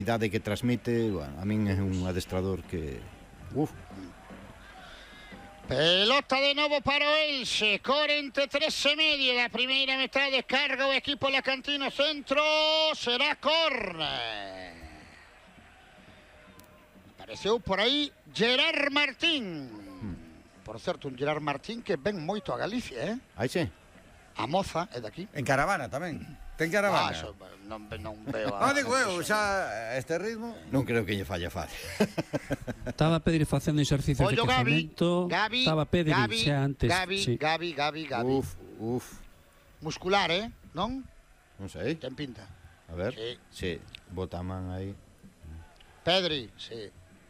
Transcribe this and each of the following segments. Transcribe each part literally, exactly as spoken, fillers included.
idade que transmite, bueno, a min é un adestrador que... Uf. Pelota de novo para o Elxe, cuarenta y tres e medio da primeira metade, carga o equipo lacantino, centro, será córner. Apareceu por aí Gerard Martín. Hmm. Por certo, un Gerard Martín que ven moito a Galicia, eh? Aí sí. A moza é daqui. En caravana tamén. Ten caravana. Ah, eso, non, non veo Ah, a... digo eu, xa este ritmo... Non creo que lle falla fácil. Estaba a pedir facendo exercicios de crecemento. Gabi, Estaba a pedir Gabi, xa antes. Gabi, sí. Gabi, Gabi, Gabi. Uf, uf. Muscular, eh? Non? Non sei. Ten pinta. A ver. Sí. Sí, bota a man aí. Pedri, sí.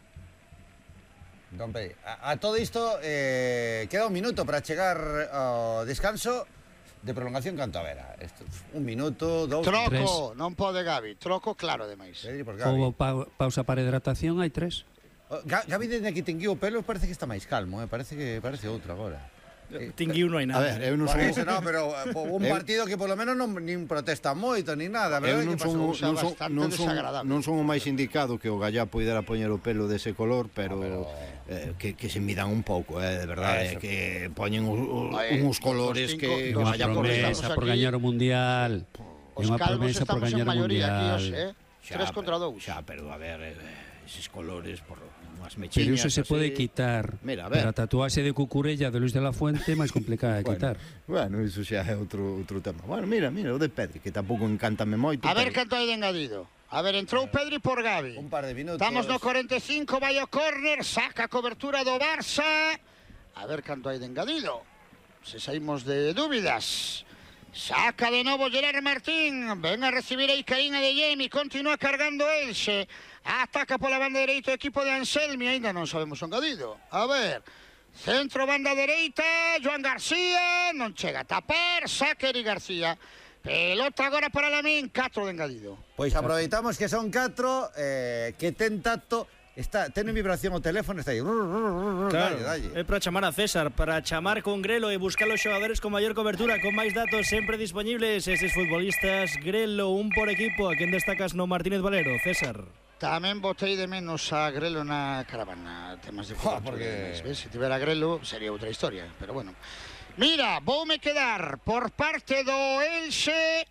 Don Pedri, a, a todo isto eh, queda un minuto para chegar ao descanso de prolongación canto a vera. Esto, un minuto, dous... Troco, non pode Gabi. Troco claro demais. Pedri por Gabi. Houbo pa pausa para hidratación, hai tres. Oh, Gabi desde que tinguiu o pelo parece que está máis calmo, eh? Parece que parece outro agora. Tinguiu non hai nada. A ver, eu non Por son... eso, no, pero un partido que polo menos non nin protesta moito, nin nada. Eu non que son, pasou? Cousa non, son, bastante non, son, desagradable. non son o máis indicado que o Gallá poidera poñer o pelo dese color, pero, No, pero... Eh, que, que se midan un pouco, eh, de verdade, eh, que poñen o, o, Ay, uns colores cinco, que dos Unha Gallá por promesa por aquí. gañar o Mundial. Os Unha calvos promesa por estamos en gañar o maioría aquí, Mundial. os, eh? Xa, Tres contra dous. Xa, pero a ver, eh, eses colores por unhas Pero mechiñas. iso se así. pode quitar. Mira, a ver. Pero a tatuaxe de Cucurella de Luis de la Fuente é máis complicada de Bueno, quitar. bueno, iso xa é outro, outro tema. Bueno, mira, mira, o de Pedri, que tampouco encántame moito. A ver pero... canto hai de engadido. A ver, entrou Pedri por Gabi. Un par de minutos. Estamos no cuarenta y cinco, vai o córner, saca a cobertura do Barça. A ver canto hai de engadido. Se saímos de dúbidas. Saca de novo Gerard Martín. Ven a recibir aí Karina de Yemi. Continúa cargando Elxe. Ataca pola banda dereita o equipo de Anselmi. Ainda non sabemos o engadido. A ver. Centro, banda dereita. Joan García. Non chega a tapar. Saca Eri García. Pelota agora para Lamín. catro de engadido. Pois aproveitamos que son catro, eh, que ten tacto. Está, ten en vibración o teléfono, está aí. Claro, Dalle, dalle. é para chamar a César, para chamar con Grelo e buscar os xogadores con maior cobertura, con máis datos sempre disponibles. Eses futbolistas, Grelo, un por equipo. A quen destacas no Martínez Valero, César? Tamén botei de menos a Grelo na caravana. Temas de Jo, cobertura, porque- ¿ves? Se tivera Grelo sería outra historia, pero bueno. Mira, voume quedar por parte do Elxe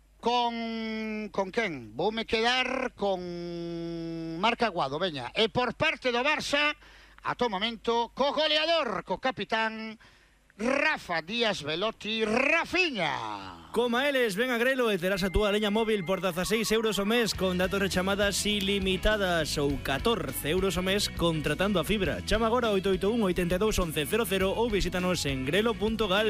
con... con quen? Voume quedar con Marc Aguado, veña. E por parte do Barça, a todo momento, co goleador, co capitán Rafa Díaz Velotti, Rafiña. Coma eles, ven a Grelo e terás a túa leña móvil por dezaseis euros o mes con datos de chamadas ilimitadas ou catorce euros o mes contratando a fibra. Chama agora oito oito un, oito dos, once cero cero ou visítanos en grelo punto gal.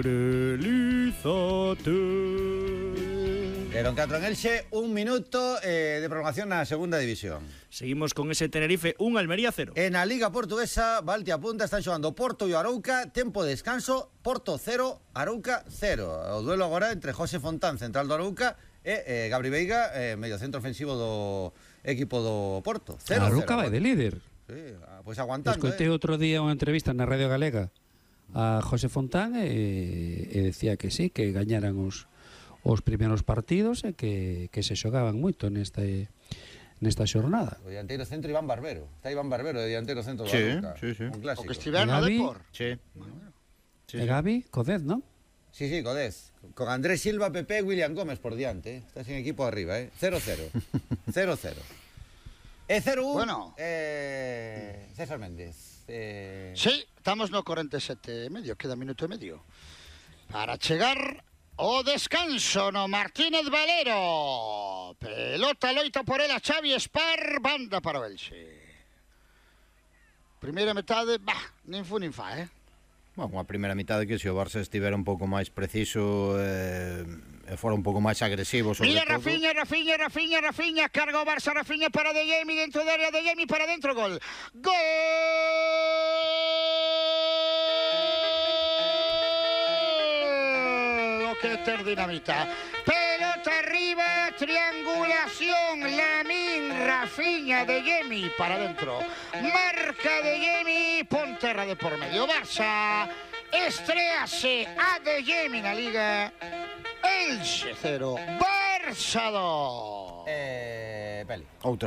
Grelízate. Eron catro en Elxe, un minuto eh, de prolongación na segunda división. Seguimos con ese Tenerife un, Almería cero. En a Liga Portuguesa, Valti a punta, están xogando Porto e o Arouca, tempo de descanso, Porto cero, Arouca cero. O duelo agora entre José Fontán, central do Arouca, e eh, Gabri Veiga, eh, medio centro ofensivo do equipo do Porto. cero cero. Arouca vai de líder. Sí, pois pues aguantando, Escoitei eh. outro día unha entrevista na Radio Galega a José Fontán e, e decía que sí, que gañaran os os primeiros partidos e que, que se xogaban moito nesta nesta xornada. O dianteiro centro Iván Barbero. Está Iván Barbero de dianteiro centro do Sí, Arouca. sí, sí. Un clásico. O que estiver no Gabi. Depor. Sí. Sí, E sí. Gabi, Codez, non? Sí, sí, Codez. Con Andrés Silva, Pepe e William Gómez por diante. Eh. Está sin equipo arriba, eh. cero cero. cero cero. E cero uno, Bueno. eh, César Méndez. Eh... Sí, estamos no cuarenta y siete e medio, queda minuto e medio. Para chegar o descanso no Martínez Valero. Pelota loita por ela Xavi Espar, banda para o Elxe. Primeira metade, bah, nin fu nin fa, eh? Bueno, a primeira mitade que se o Barça estivera un pouco máis preciso eh, e fora un pouco máis agresivo sobre Mira todo. Rafiña, Rafiña, Rafiña, Rafiña, carga o Barça, Rafiña para De Jemi, dentro da área De Jemi para dentro, gol. Gol! O que ter dinamita. Pelota arriba, triangulación, Lamín, Rafiña, De Jemi para dentro. Marca De Jemi, Ponterra de por medio. Barça, estréase a De Jemi na Liga. Elxe cero, Barça dos. Eh, Peli. Outra